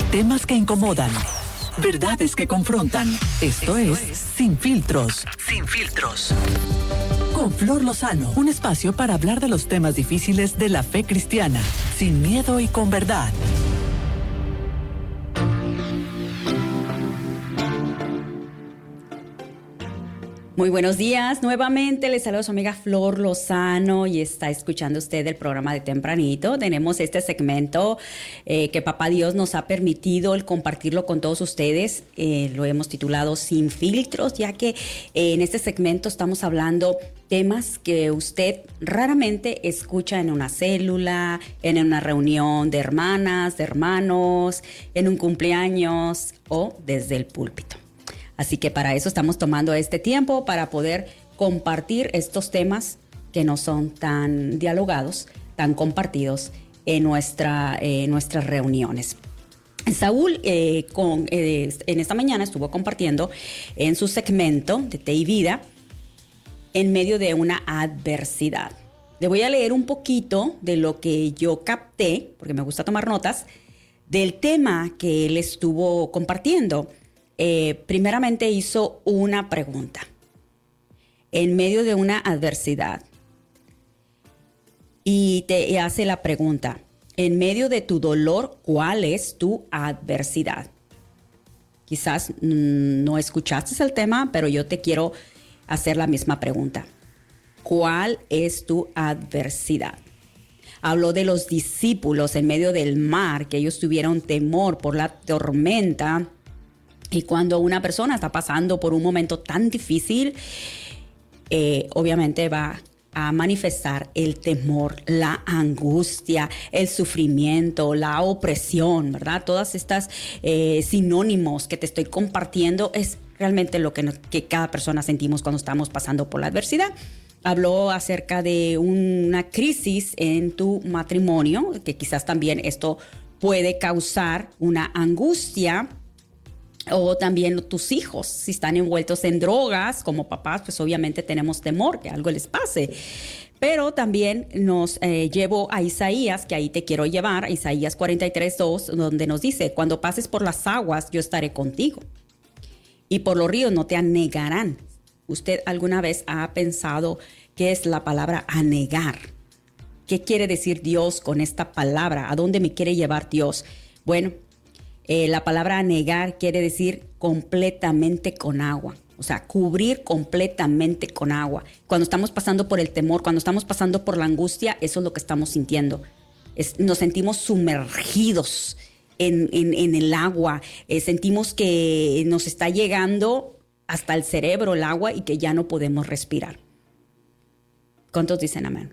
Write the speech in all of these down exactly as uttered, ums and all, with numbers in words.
Temas que incomodan. Verdades que confrontan. Esto es Sin Filtros. Sin Filtros. Con Flor Lozano, un espacio para hablar de los temas difíciles de la fe cristiana, sin miedo y con verdad. Muy buenos días, nuevamente les saludo a su amiga Flor Lozano y está escuchando usted el programa de Tempranito. Tenemos este segmento eh, que Papá Dios nos ha permitido el compartirlo con todos ustedes. Eh, lo hemos titulado Sin Filtros, ya que eh, en este segmento estamos hablando temas que usted raramente escucha en una célula, en una reunión de hermanas, de hermanos, en un cumpleaños o desde el púlpito. Así que para eso estamos tomando este tiempo, para poder compartir estos temas que no son tan dialogados, tan compartidos en nuestra, eh, nuestras reuniones. Saúl eh, con, eh, en esta mañana estuvo compartiendo en su segmento de Té y Vida en medio de una adversidad. Le voy a leer un poquito de lo que yo capté, porque me gusta tomar notas, del tema que él estuvo compartiendo. Eh, primeramente hizo una pregunta en medio de una adversidad y te hace la pregunta: en medio de tu dolor, ¿cuál es tu adversidad? Quizás mmm, no escuchaste el tema, pero yo te quiero hacer la misma pregunta. ¿Cuál es tu adversidad? Habló de los discípulos en medio del mar, que ellos tuvieron temor por la tormenta. Y cuando una persona está pasando por un momento tan difícil, eh, obviamente va a manifestar el temor, la angustia, el sufrimiento, la opresión, ¿verdad? Todas estas eh, sinónimos que te estoy compartiendo es realmente lo que, nos, que cada persona sentimos cuando estamos pasando por la adversidad. Habló acerca de una crisis en tu matrimonio, que quizás también esto puede causar una angustia. O también tus hijos, si están envueltos en drogas, como papás, pues obviamente tenemos temor que algo les pase. Pero también nos eh, llevo a Isaías, que ahí te quiero llevar, a Isaías cuarenta y tres, dos, donde nos dice: cuando pases por las aguas, yo estaré contigo. Y por los ríos no te anegarán. ¿Usted alguna vez ha pensado qué es la palabra anegar? ¿Qué quiere decir Dios con esta palabra? ¿A dónde me quiere llevar Dios? Bueno, Eh, la palabra anegar quiere decir completamente con agua, o sea, cubrir completamente con agua. Cuando estamos pasando por el temor, cuando estamos pasando por la angustia, eso es lo que estamos sintiendo. Es, nos sentimos sumergidos en, en, en el agua, eh, sentimos que nos está llegando hasta el cerebro el agua y que ya no podemos respirar. ¿Cuántos dicen amén?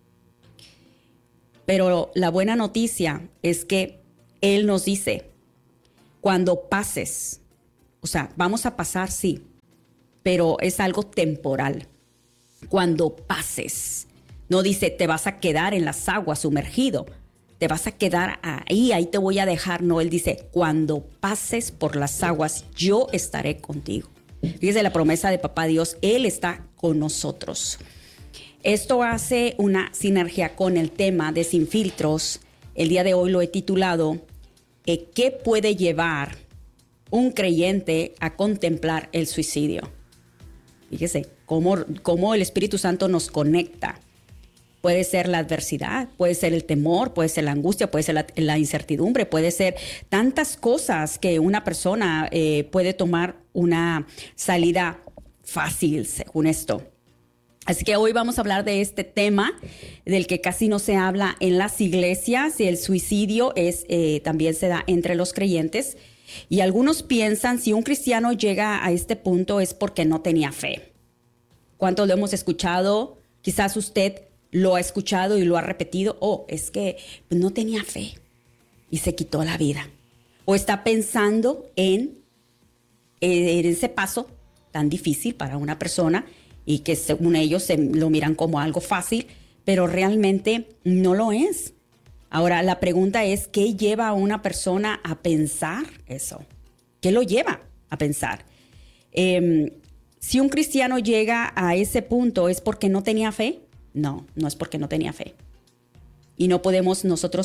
Pero la buena noticia es que Él nos dice: cuando pases, o sea, vamos a pasar, sí, pero es algo temporal. Cuando pases, no dice te vas a quedar en las aguas sumergido, te vas a quedar ahí, ahí te voy a dejar. No, Él dice: cuando pases por las aguas, yo estaré contigo. Fíjese la promesa de Papá Dios, Él está con nosotros. Esto hace una sinergia con el tema de Sin Filtros. El día de hoy lo he titulado: ¿qué puede llevar un creyente a contemplar el suicidio? Fíjese cómo, cómo el Espíritu Santo nos conecta. Puede ser la adversidad, puede ser el temor, puede ser la angustia, puede ser la, la incertidumbre, puede ser tantas cosas que una persona eh, puede tomar una salida fácil según esto. Así que hoy vamos a hablar de este tema del que casi no se habla en las iglesias, y el suicidio es, eh, también se da entre los creyentes. Y algunos piensan, si un cristiano llega a este punto es porque no tenía fe. ¿Cuántos lo hemos escuchado? Quizás usted lo ha escuchado y lo ha repetido. Oh, es que no tenía fe y se quitó la vida. O está pensando en, en ese paso tan difícil para una persona, y que según ellos se lo miran como algo fácil, pero realmente no lo es. Ahora, la pregunta es, ¿qué lleva a una persona a pensar eso? ¿Qué lo lleva a pensar? Eh, si un cristiano llega a ese punto, ¿es porque no tenía fe? No, no es porque no tenía fe. Y no podemos nosotros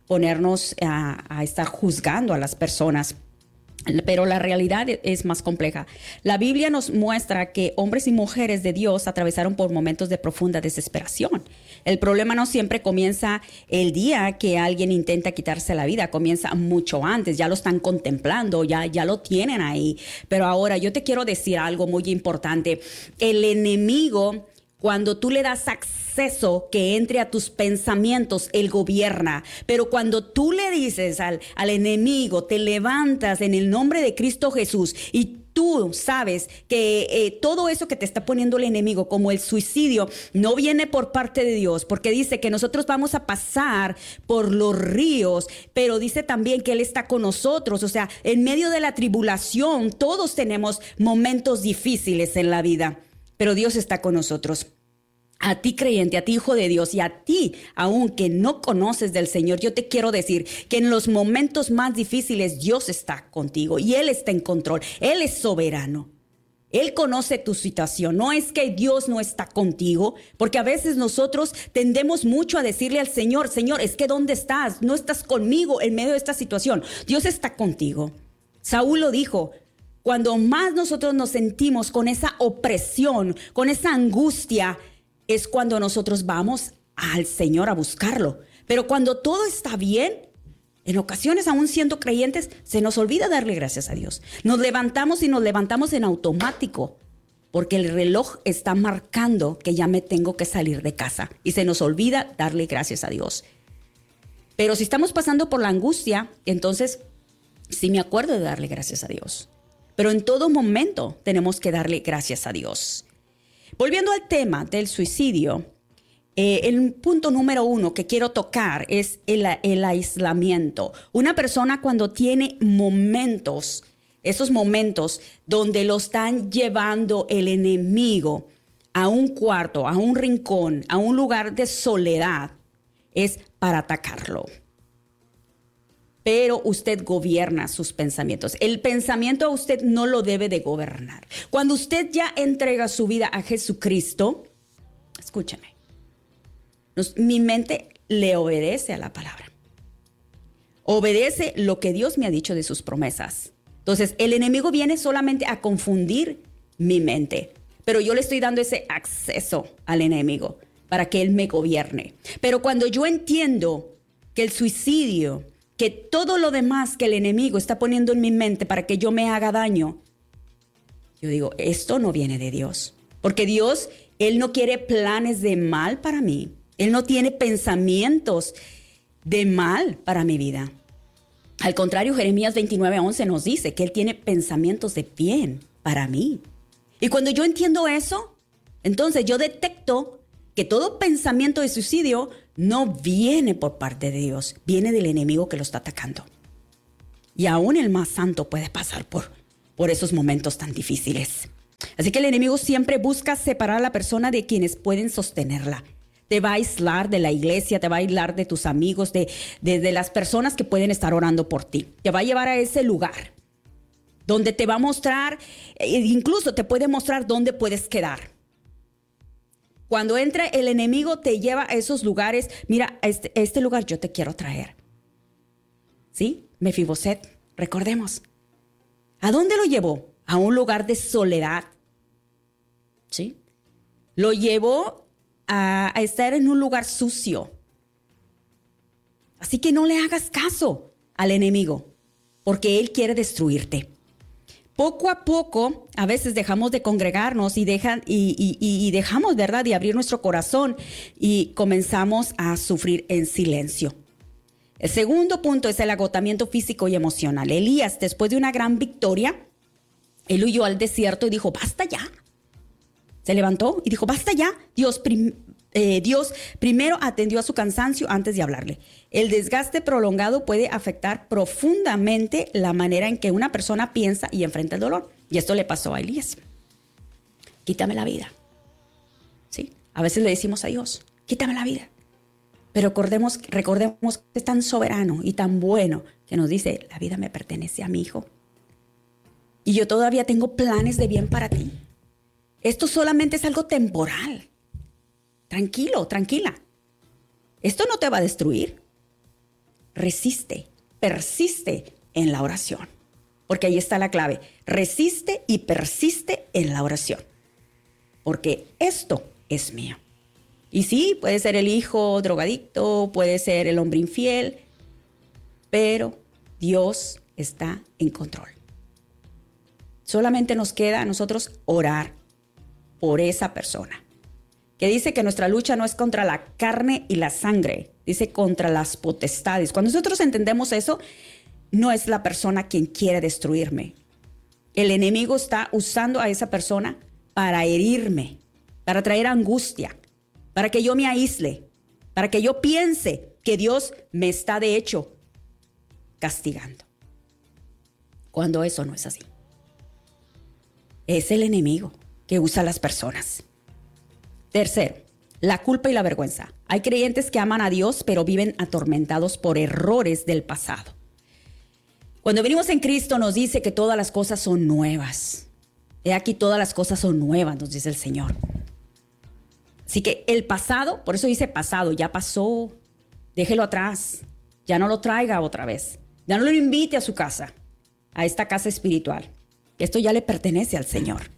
ponernos a, a estar juzgando a las personas. Pero la realidad es más compleja. La Biblia nos muestra que hombres y mujeres de Dios atravesaron por momentos de profunda desesperación. El problema no siempre comienza el día que alguien intenta quitarse la vida, comienza mucho antes, ya lo están contemplando, ya, ya lo tienen ahí. Pero ahora yo te quiero decir algo muy importante. El enemigo, cuando tú le das acceso que entre a tus pensamientos, él gobierna. Pero cuando tú le dices al, al enemigo, te levantas en el nombre de Cristo Jesús y tú sabes que eh, todo eso que te está poniendo el enemigo, como el suicidio, no viene por parte de Dios, porque dice que nosotros vamos a pasar por los ríos, pero dice también que Él está con nosotros. O sea, en medio de la tribulación, todos tenemos momentos difíciles en la vida, pero Dios está con nosotros. A ti creyente, a ti hijo de Dios y a ti, aunque no conoces del Señor, yo te quiero decir que en los momentos más difíciles Dios está contigo y Él está en control. Él es soberano. Él conoce tu situación. No es que Dios no está contigo, porque a veces nosotros tendemos mucho a decirle al Señor, Señor, es que ¿dónde estás? No estás conmigo en medio de esta situación. Dios está contigo. Saúl lo dijo. Cuando más nosotros nos sentimos con esa opresión, con esa angustia, es cuando nosotros vamos al Señor a buscarlo. Pero cuando todo está bien, en ocasiones, aún siendo creyentes, se nos olvida darle gracias a Dios. Nos levantamos y nos levantamos en automático, porque el reloj está marcando que ya me tengo que salir de casa. Y se nos olvida darle gracias a Dios. Pero si estamos pasando por la angustia, entonces sí me acuerdo de darle gracias a Dios. Pero en todo momento tenemos que darle gracias a Dios. Volviendo al tema del suicidio, eh, el punto número uno que quiero tocar es el, el aislamiento. Una persona cuando tiene momentos, esos momentos donde lo están llevando el enemigo a un cuarto, a un rincón, a un lugar de soledad, es para atacarlo. Pero usted gobierna sus pensamientos. El pensamiento a usted no lo debe de gobernar. Cuando usted ya entrega su vida a Jesucristo, escúchame, nos, mi mente le obedece a la palabra. Obedece lo que Dios me ha dicho de sus promesas. Entonces, el enemigo viene solamente a confundir mi mente. Pero yo le estoy dando ese acceso al enemigo para que él me gobierne. Pero cuando yo entiendo que el suicidio, que todo lo demás que el enemigo está poniendo en mi mente para que yo me haga daño, yo digo, esto no viene de Dios. Porque Dios, Él no quiere planes de mal para mí. Él no tiene pensamientos de mal para mi vida. Al contrario, Jeremías veintinueve once nos dice que Él tiene pensamientos de bien para mí. Y cuando yo entiendo eso, entonces yo detecto que todo pensamiento de suicidio no viene por parte de Dios, viene del enemigo que lo está atacando. Y aún el más santo puede pasar por, por esos momentos tan difíciles. Así que el enemigo siempre busca separar a la persona de quienes pueden sostenerla. Te va a aislar de la iglesia, te va a aislar de tus amigos, de, de, de las personas que pueden estar orando por ti. Te va a llevar a ese lugar donde te va a mostrar, incluso te puede mostrar dónde puedes quedar. Cuando entra el enemigo te lleva a esos lugares. Mira, a este, a este lugar yo te quiero traer. ¿Sí? Mefiboset, recordemos. ¿A dónde lo llevó? A un lugar de soledad. ¿Sí? Lo llevó a, a estar en un lugar sucio. Así que no le hagas caso al enemigo, porque él quiere destruirte. Poco a poco, a veces dejamos de congregarnos y, dejan, y, y, y dejamos, ¿verdad?, de abrir nuestro corazón y comenzamos a sufrir en silencio. El segundo punto es el agotamiento físico y emocional. Elías, después de una gran victoria, él huyó al desierto y dijo, basta ya. Se levantó y dijo, basta ya. Dios, prim- eh, Dios primero atendió a su cansancio antes de hablarle. El desgaste prolongado puede afectar profundamente la manera en que una persona piensa y enfrenta el dolor. Y esto le pasó a Elías. Quítame la vida. ¿Sí? A veces le decimos a Dios, quítame la vida. Pero recordemos, recordemos que es tan soberano y tan bueno que nos dice, la vida me pertenece a mi hijo. Y yo todavía tengo planes de bien para ti. Esto solamente es algo temporal. Tranquilo, tranquila. Esto no te va a destruir. resiste, persiste en la oración. Porque ahí está la clave. Resiste y persiste en la oración. Porque esto es mío. Y sí, puede ser el hijo drogadicto, puede ser el hombre infiel, pero Dios está en control. Solamente nos queda a nosotros orar por esa persona. Que dice que nuestra lucha no es contra la carne y la sangre, dice contra las potestades. Cuando nosotros entendemos eso, no es la persona quien quiere destruirme. El enemigo está usando a esa persona para herirme, para traer angustia, para que yo me aísle, para que yo piense que Dios me está de hecho castigando. Cuando eso no es así. Es el enemigo que usa a las personas. Tercero, la culpa y la vergüenza. Hay creyentes que aman a Dios, pero viven atormentados por errores del pasado. Cuando venimos en Cristo nos dice que todas las cosas son nuevas. He aquí todas las cosas son nuevas, nos dice el Señor. Así que el pasado, por eso dice pasado, ya pasó. Déjelo atrás. Ya no lo traiga otra vez. Ya no lo invite a su casa, a esta casa espiritual. Esto ya le pertenece al Señor.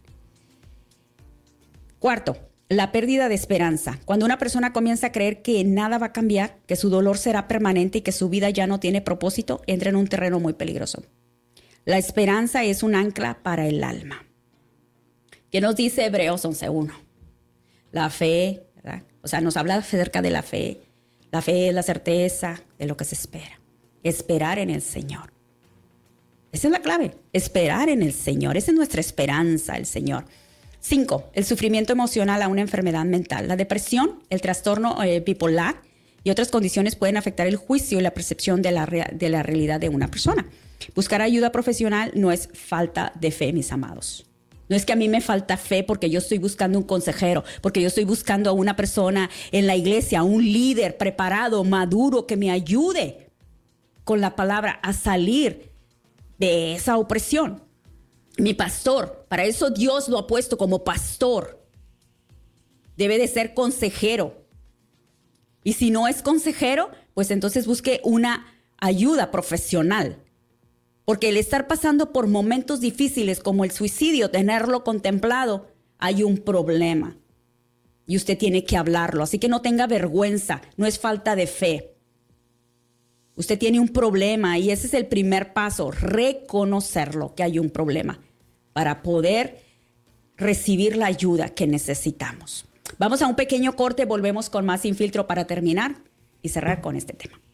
Cuarto, la pérdida de esperanza. Cuando una persona comienza a creer que nada va a cambiar, que su dolor será permanente y que su vida ya no tiene propósito, entra en un terreno muy peligroso. La esperanza es un ancla para el alma. ¿Qué nos dice Hebreos once uno? La fe, ¿verdad? O sea, nos habla acerca de la fe. La fe es la certeza de lo que se espera. Esperar en el Señor. Esa es la clave. Esperar en el Señor. Esa es nuestra esperanza, el Señor. Cinco, el sufrimiento emocional a una enfermedad mental. La depresión, el trastorno eh, bipolar y otras condiciones pueden afectar el juicio y la percepción de la, rea- de la realidad de una persona. Buscar ayuda profesional no es falta de fe, mis amados. No es que a mí me falta fe porque yo estoy buscando un consejero, porque yo estoy buscando a una persona en la iglesia, un líder preparado, maduro, que me ayude con la palabra a salir de esa opresión. Mi pastor, para eso Dios lo ha puesto como pastor. Debe de ser consejero. Y si no es consejero, pues entonces busque una ayuda profesional. Porque el estar pasando por momentos difíciles como el suicidio, tenerlo contemplado, hay un problema. Y usted tiene que hablarlo. Así que no tenga vergüenza, no es falta de fe. Usted tiene un problema y ese es el primer paso, reconocerlo, que hay un problema, para poder recibir la ayuda que necesitamos. Vamos a un pequeño corte, volvemos con más Sin Filtro para terminar y cerrar con este tema.